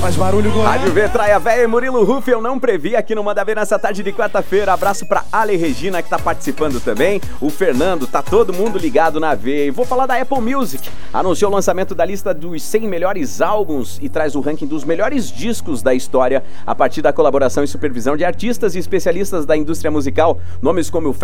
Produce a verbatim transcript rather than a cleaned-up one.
Faz barulho, Goiás. Rádio Vetraia Véia e Murilo Ruff, eu não previ aqui no Manda Ver nessa tarde de quarta-feira. Abraço pra Ale Regina, que tá participando também. O Fernando, tá todo mundo ligado na veia. E vou falar da Apple Music. Anunciou o lançamento da lista dos cem melhores álbuns e traz o ranking dos melhores discos da história a partir da colaboração e supervisão de artistas e especialistas da indústria musical. Nomes como o